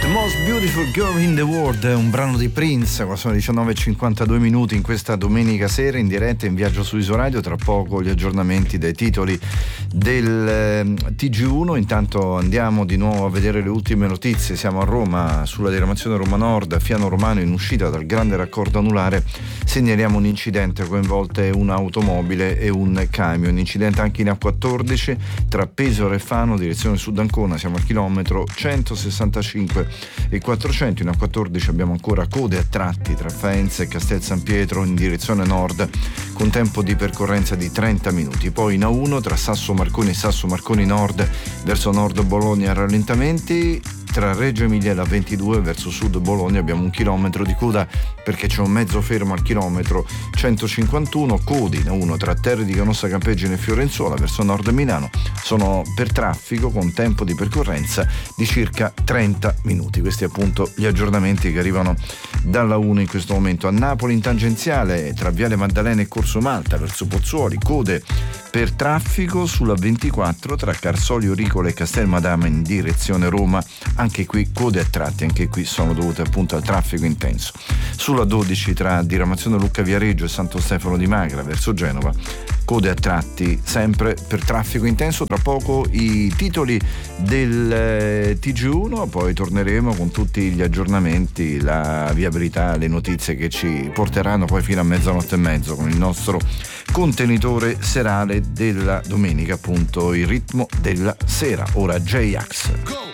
Most Beautiful Girl in the World, un brano di Prince. Qua sono 19:52 minuti in questa domenica sera in diretta in viaggio su Isoradio. Tra poco gli aggiornamenti dei titoli del TG1. Intanto andiamo di nuovo a vedere le ultime notizie. Siamo a Roma, sulla diramazione Roma Nord, a Fiano Romano, in uscita dal grande raccordo anulare. Segnaliamo un incidente, coinvolte un'automobile e un camion. Incidente anche in A14 tra Pesaro e Fano, direzione Sud Ancona. Siamo al chilometro 165 e 400. In A14 abbiamo ancora code a tratti tra Faenza e Castel San Pietro in direzione nord, con tempo di percorrenza di 30 minuti. Poi in A1 tra Sasso Marconi e Sasso Marconi Nord verso nord Bologna rallentamenti. Tra Reggio Emilia e la 22 verso sud Bologna abbiamo 1 chilometro di coda perché c'è un mezzo fermo al chilometro 151. Codi in A1 tra Terre di Canossa Campeggine e Fiorenzuola verso nord Milano sono per traffico con tempo di percorrenza di circa 30 minuti. Questi appunto gli aggiornamenti che arrivano dalla 1 in questo momento. A Napoli in tangenziale tra Viale Maddalena e Corso Malta verso Pozzuoli, code per traffico sulla 24 tra Carsolio Ricola e Castel Madama in direzione Roma. Anche qui code a tratti, anche qui sono dovute appunto al traffico intenso. Sulla 12 tra diramazione Lucca Viareggio e Santo Stefano di Magra verso Genova, code a tratti sempre per traffico intenso. Tra poco i titoli del TG1, poi torneremo con tutti gli aggiornamenti, la viabilità, le notizie che ci porteranno poi fino a 00:30 con il nostro contenitore serale della domenica, appunto il ritmo della sera. Ora J-Ax.